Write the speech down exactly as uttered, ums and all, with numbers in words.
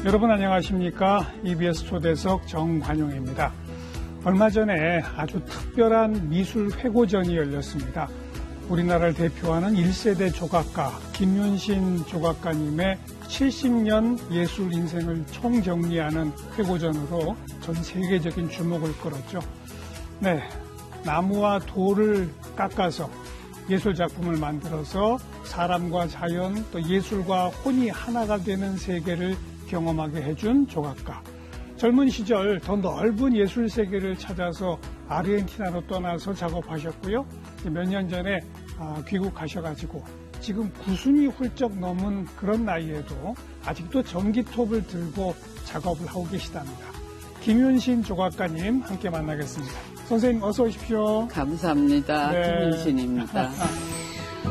여러분 안녕하십니까? 이비에스 초대석 정관용입니다. 얼마 전에 아주 특별한 미술 회고전이 열렸습니다. 우리나라를 대표하는 일 세대 조각가 김윤신 조각가님의 칠십 년 예술 인생을 총정리하는 회고전으로 전 세계적인 주목을 끌었죠. 네, 나무와 돌을 깎아서 예술 작품을 만들어서 사람과 자연 또 예술과 혼이 하나가 되는 세계를 경험하게 해준 조각가. 젊은 시절 더 넓은 예술 세계를 찾아서 아르헨티나로 떠나서 작업하셨고요. 몇 년 전에 귀국하셔가지고 지금 구순이 훌쩍 넘은 그런 나이에도 아직도 전기톱을 들고 작업을 하고 계시답니다. 김윤신 조각가님 함께 만나겠습니다. 선생님 어서 오십시오. 감사합니다. 네. 김윤신입니다.